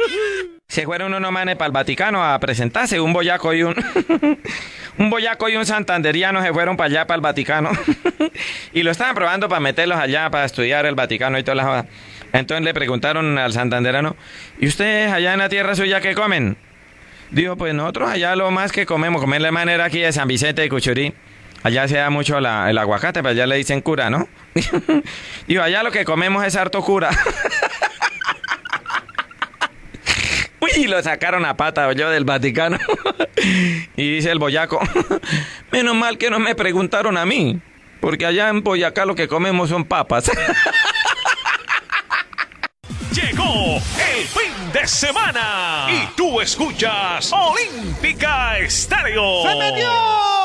Se fueron unos manes para el Vaticano a presentarse, un boyaco y un... un boyaco y un santanderiano se fueron para allá, para el Vaticano. Y lo estaban probando para meterlos allá, para estudiar el Vaticano y toda la joda. Entonces le preguntaron al santanderano, ¿y ustedes allá en la tierra suya qué comen? Dijo, pues nosotros allá lo más que comemos, comer la manera aquí de San Vicente de Cuchurí. Allá se da mucho el aguacate, pero allá le dicen cura, ¿no? Digo, allá lo que comemos es harto cura. Uy, lo sacaron a pata yo del Vaticano. Y dice el boyaco, menos mal que no me preguntaron a mí, porque allá en Boyacá lo que comemos son papas. Llegó el fin de semana y tú escuchas Olímpica Estéreo. ¡Se metió!